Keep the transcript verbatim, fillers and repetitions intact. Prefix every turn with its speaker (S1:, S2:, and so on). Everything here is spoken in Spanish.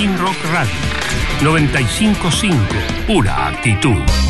S1: Cosquín Rock Radio noventa y cinco punto cinco, pura actitud.